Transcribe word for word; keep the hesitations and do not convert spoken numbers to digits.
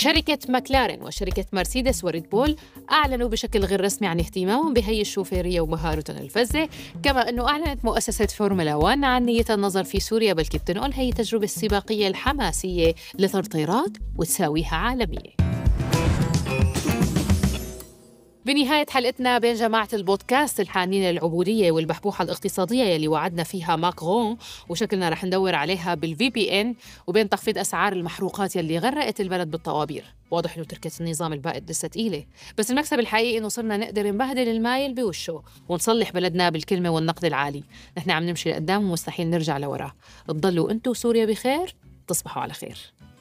شركة ماكلارين وشركة مرسيدس وريد بول أعلنوا بشكل غير رسمي عن اهتمامهم بهي الشوفيرية ومهارتهم الفذة، كما أنه أعلنت مؤسسة فورمولا واحد عن نية النظر في سوريا، بلكي بتنقل هي التجربة السباقية الحماسية لترطيرات وتساويها عالمية. بنهاية حلقتنا بين جماعة البودكاست الحانين للعبودية والبحبوحة الاقتصادية يلي وعدنا فيها ماكرون وشكلنا رح ندور عليها بالفي بي إن، وبين تخفيض أسعار المحروقات يلي غرقت البلد بالطوابير، واضح إنه تركة النظام البائد لسه تقيلة، بس المكسب الحقيقي إنه صرنا نقدر نبهدل المايل بوشه ونصلح بلدنا بالكلمة والنقد العالي. نحن عم نمشي لقدام ومستحيل نرجع لورا. تضلوا أنتوا سوريا بخير، تصبحوا على خير.